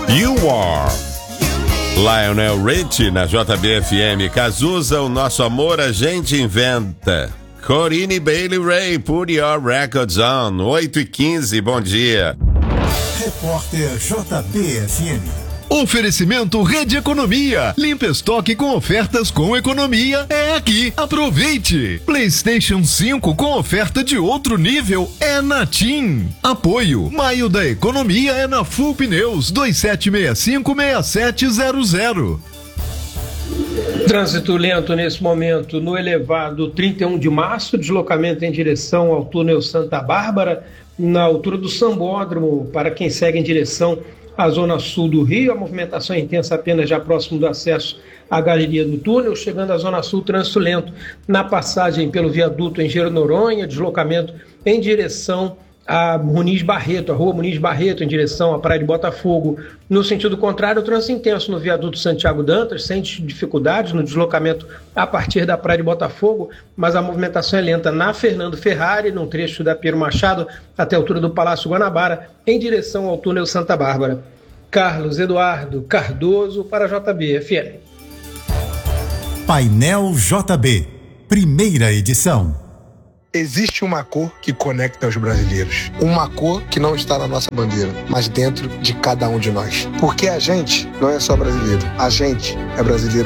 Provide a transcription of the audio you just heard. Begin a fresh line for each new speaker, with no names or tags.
You Are. Lionel Richie na JBFM. Cazuza, o nosso amor a gente inventa. Corinne Bailey Rae, Put Your Records On. 8h15, bom dia.
Repórter JBFM.
Oferecimento Rede Economia. Limpa estoque com ofertas com economia. É aqui. Aproveite. PlayStation 5 com oferta de outro nível é na TIM. Apoio. Maio da Economia é na Full Pneus 2765-6700.
Trânsito lento nesse momento no elevado 31 de março, deslocamento em direção ao túnel Santa Bárbara, na altura do Sambódromo, para quem segue em direção à zona sul do Rio. A movimentação é intensa apenas já próximo do acesso à galeria do túnel. Chegando à zona sul, trânsito lento na passagem pelo viaduto Engenheiro Noronha, deslocamento em direção a Muniz Barreto, a rua Muniz Barreto, em direção à Praia de Botafogo. No sentido contrário, o trânsito intenso no viaduto Santiago Dantas, sem dificuldades no deslocamento a partir da Praia de Botafogo, mas a movimentação é lenta na Fernando Ferrari, num trecho da Pedro Machado até a altura do Palácio Guanabara, em direção ao túnel Santa Bárbara. Carlos Eduardo Cardoso para a JBFM.
Painel JB, primeira edição.
Existe uma cor que conecta os brasileiros. Uma cor que não está na nossa bandeira, mas dentro de cada um de nós. Porque a gente não é só brasileiro. A gente é brasileiro